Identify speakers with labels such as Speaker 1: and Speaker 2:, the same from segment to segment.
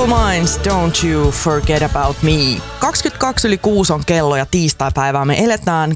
Speaker 1: Simple Minds, Don't You Forget About Me. 6 on kello ja tiistaipäivää me eletään.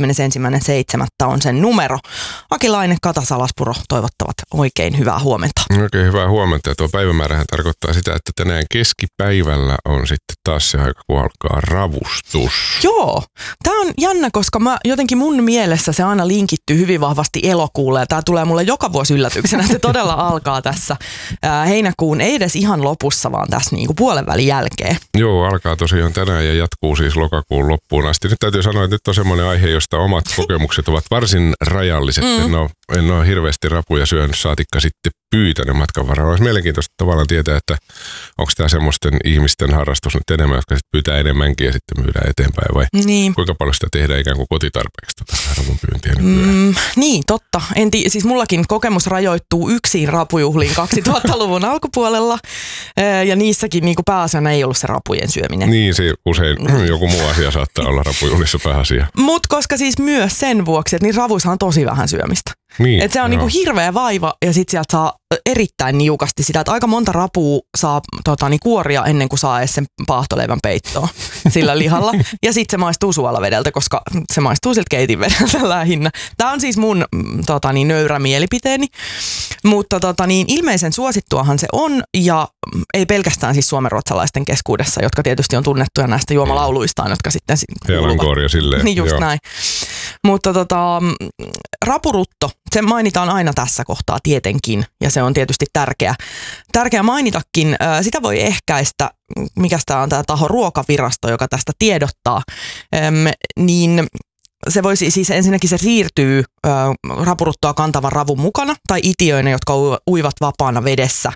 Speaker 1: 21.7. on sen numero. Aki Laine, Kata Salaspuro toivottavat oikein hyvää huomenta.
Speaker 2: Oikein hyvää huomenta. Ja tuo päivämäärähän tarkoittaa sitä, että tänään keskipäivällä on sitten taas se aika, kun alkaa ravustus.
Speaker 1: Joo. Tämä on jännä, koska jotenkin mun mielessä se aina linkittyy hyvin vahvasti elokuulle. Ja tämä tulee mulle joka vuosi yllätyksenä. Se todella alkaa tässä heinäkuun, ei edes ihan lopussa, vaan tässä niinku puolen välin jälkeen.
Speaker 2: Joo, alkaa tosiaan tänään ja jatkuu siis lokakuun loppuun asti. Nyt täytyy sanoa, että nyt on semmoinen aihe, josta omat kokemukset ovat varsin rajalliset. En ole hirveästi rapuja syönyt, saatikka sitten pyytänyt matkan varrella. Olisi mielenkiintoista tavallaan tietää, että onko tämä semmoisten ihmisten harrastus nyt enemmän, jotka sitten pyytää enemmänkin ja sitten myydään eteenpäin, vai kuinka paljon sitä tehdään ikään kuin kotitarpeeksi ravun pyyntiä nykyään?
Speaker 1: Niin, totta. Siis mullakin kokemus rajoittuu yksin rapujuhliin 2000-luvun alkupuolella, ja niissäkin niin kuin pääasiana ei ollut se rapujen syöminen.
Speaker 2: Niin, se usein joku muu asia saattaa olla rapujuhlissa pääasia.
Speaker 1: Mutta koska siis myös sen vuoksi, että niin ravuissa on tosi vähän syömistä.
Speaker 2: Niin,
Speaker 1: että se on niinku hirveä vaiva ja sitten sieltä saa erittäin niukasti sitä, että aika monta rapua saa kuoria ennen kuin saa edes sen paahtoleivän peittoon sillä lihalla. Ja sitten se maistuu suolavedeltä, koska se maistuu siltä keitinvedeltä lähinnä. Tämä on siis mun nöyrä mielipiteeni, mutta ilmeisen suosittuahan se on ja ei pelkästään siis suomenruotsalaisten keskuudessa, jotka tietysti on tunnettuja näistä juomalauluistaan, jotka sitten
Speaker 2: Helankoria silleen.
Speaker 1: Niin just näin. Mutta rapurutto, se mainitaan aina tässä kohtaa tietenkin ja se on tietysti tärkeä mainitakin. Sitä voi ehkäistä, mikä tämä on tämä taho Ruokavirasto, joka tästä tiedottaa, niin se voisi siis ensinnäkin se siirtyy rapuruttoa kantavan ravun mukana tai itiöinä, jotka uivat vapaana vedessä.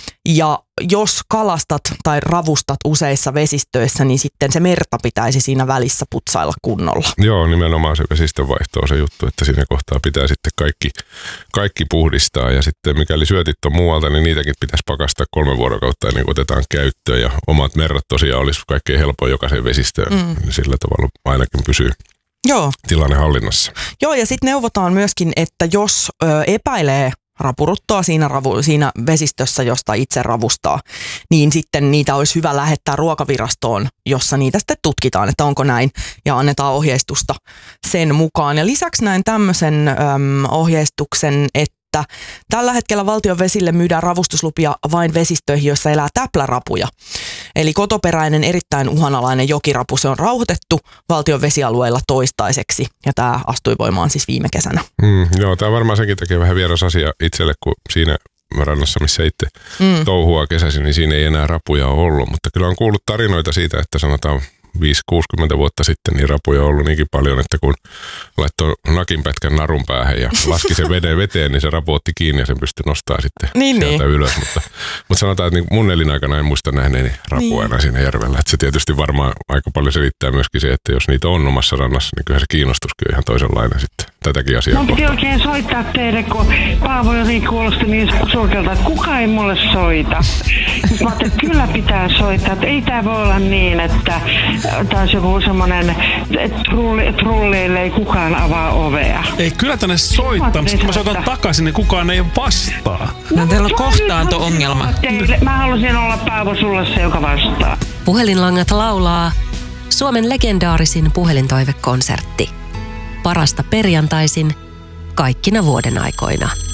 Speaker 1: Ja jos kalastat tai ravustat useissa vesistöissä, niin sitten se merta pitäisi siinä välissä putsailla kunnolla.
Speaker 2: Joo, nimenomaan se vesistönvaihto on se juttu, että siinä kohtaa pitää sitten kaikki puhdistaa. Ja sitten mikäli syötit on muualta, niin niitäkin pitäisi pakastaa 3 vuorokautta ennen kuin otetaan käyttöön. Ja omat merrat tosiaan olisi kaikkein helpoin jokaisen vesistöön. Sillä tavalla ainakin pysyy tilanne hallinnassa.
Speaker 1: Joo, ja sitten neuvotaan myöskin, että jos epäilee rapuruttoa siinä vesistössä, josta itse ravustaa, niin sitten niitä olisi hyvä lähettää Ruokavirastoon, jossa niitä sitten tutkitaan, että onko näin, ja annetaan ohjeistusta sen mukaan. Ja lisäksi näin tämmöisen ohjeistuksen, että tällä hetkellä valtion vesille myydään ravustuslupia vain vesistöihin, joissa elää täplärapuja. Eli kotoperäinen erittäin uhanalainen jokirapu, se on rauhoitettu valtion vesialueilla toistaiseksi, ja tämä astui voimaan siis viime kesänä.
Speaker 2: Joo, tämä varmaan senkin takia vähän vieras asia itselle, kun siinä rannassa, missä itse touhua kesäisin, niin siinä ei enää rapuja ole ollut, mutta kyllä on kuullut tarinoita siitä, että sanotaan 5-60 vuotta sitten niin rapuja on ollut niinkin paljon, että kun laittoi nakinpätkän narun päähän ja laski sen veteen, niin se rapu otti kiinni ja sen pystyi nostamaan sitten sieltä ylös. Mutta sanotaan, että niin mun elinaikana en muista nähneeni rapua enää siinä järvellä. Että se tietysti varmaan aika paljon selittää myöskin se, että jos niitä on omassa rannassa, niin kyllä se kiinnostuskin on ihan toisenlainen sitten tätäkin asiaa kohtaan.
Speaker 3: Mä piti oikein soittaa teille, kun Paavo jotenkin kuulosti niin surkealta, että kukaan ei mulle soita. Mä ajattelin, että kyllä pitää soittaa, että ei tää voi olla niin, että taas joku semmoinen, että trulleille ei kukaan avaa ovea.
Speaker 4: Ei, kyllä tänne soittaa, mutta kun mä soitan takaisin, niin kukaan ei vastaa.
Speaker 5: No teillä on kohtaanto-ongelma.
Speaker 3: Mä halusin olla Paavo sulle se, joka vastaa.
Speaker 6: Puhelinlangat laulaa Suomen legendaarisin puhelintoivekonsertti. Parasta perjantaisin kaikkina vuoden aikoina.